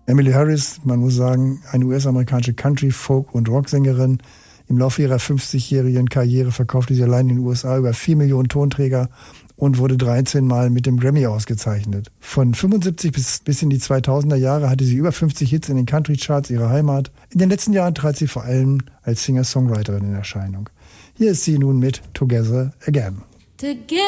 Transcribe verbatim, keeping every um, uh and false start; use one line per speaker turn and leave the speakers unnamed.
Emily Harris, man muss sagen, eine U S-amerikanische Country-, Folk- und Rocksängerin. Im Laufe ihrer fünfzigjährigen Karriere verkaufte sie allein in den U S A über vier Millionen Tonträger und wurde dreizehn Mal mit dem Grammy ausgezeichnet. Von fünfundsiebzig bis, bis in die zweitausender Jahre hatte sie über fünfzig Hits in den Country-Charts ihrer Heimat. In den letzten Jahren trat sie vor allem als Singer-Songwriterin in Erscheinung. Hier ist sie nun mit Together Again.
Together